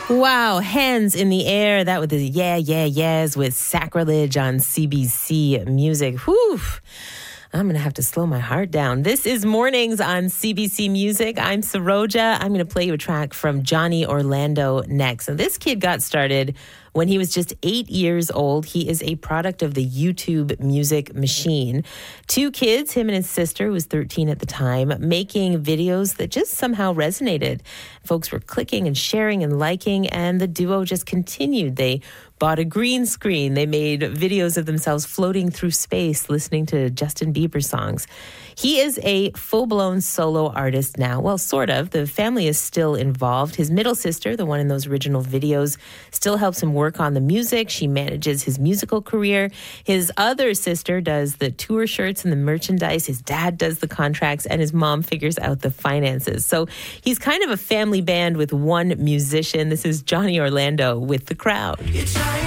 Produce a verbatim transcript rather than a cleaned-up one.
Wow, hands in the air. That was the yeah, yeah, yes with Sacrilege on C B C Music. Whew. I'm going to have to slow my heart down. This is Mornings on C B C Music. I'm Saroja. I'm going to play you a track from Johnny Orlando next. And this kid got started when he was just eight years old. He is a product of the YouTube music machine. Two kids, him and his sister, who was thirteen at the time, making videos that just somehow resonated. Folks were clicking and sharing and liking, and the duo just continued. They bought a green screen. They made videos of themselves floating through space, listening to Justin Bieber songs. He is a full-blown solo artist now. Well, sort of. The family is still involved. His middle sister, the one in those original videos, still helps him work on the music. She manages his musical career. His other sister does the tour shirts and the merchandise. His dad does the contracts, and his mom figures out the finances. So he's kind of a family band with one musician. This is Johnny Orlando with The Crowd.